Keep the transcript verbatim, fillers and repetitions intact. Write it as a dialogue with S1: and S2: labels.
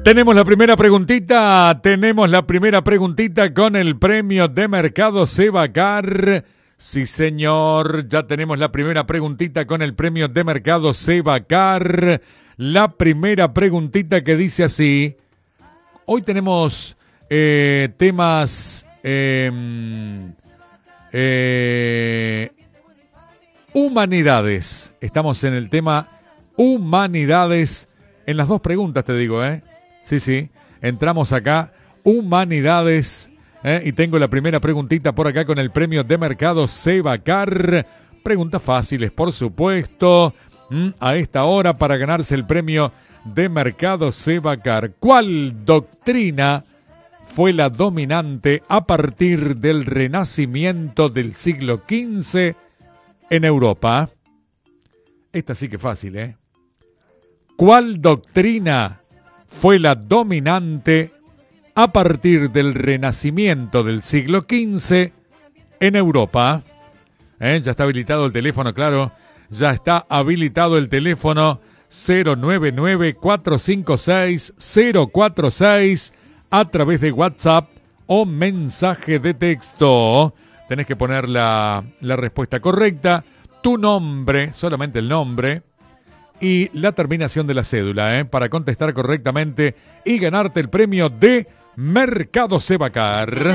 S1: Tenemos la primera preguntita, tenemos la primera preguntita con el premio de Mercado Sebacar. Sí, señor, ya tenemos la primera preguntita con el premio de Mercado Sebacar. La primera preguntita que dice así. Hoy tenemos eh, temas eh, eh, humanidades. Estamos en el tema humanidades. En las dos preguntas te digo, ¿eh? Sí, sí. Entramos acá, humanidades. ¿eh? Y tengo la primera preguntita por acá con el premio de Mercado Sebacar. Preguntas fáciles, por supuesto. ¿Mm? A esta hora para ganarse el premio de Mercado Sebacar. ¿Cuál doctrina fue la dominante a partir del Renacimiento del siglo quince en Europa? Esta sí que es fácil, ¿eh? ¿Cuál doctrina fue la dominante a partir del Renacimiento del siglo quince en Europa? ¿Eh? Ya está habilitado el teléfono, claro. Ya está habilitado el teléfono cero nueve nueve, cuatro cinco seis, cero cuatro seis a través de WhatsApp o mensaje de texto. Tenés que poner la, la respuesta correcta, tu nombre, solamente el nombre, y la terminación de la cédula, ¿eh? para contestar correctamente y ganarte el premio de Mercado Sebacar.